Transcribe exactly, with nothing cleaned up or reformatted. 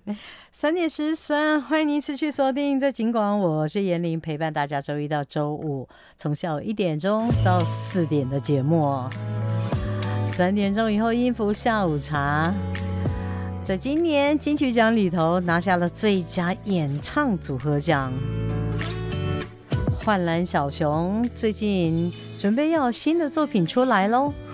三点十三，欢迎您持续锁定在警广，我是严玲，陪伴大家周一到周五从下午一点钟到四点的节目。三点钟以后音符下午茶，在今年金曲奖里头拿下了最佳演唱组合奖。幻蓝小熊最近准备要有新的作品出来咯，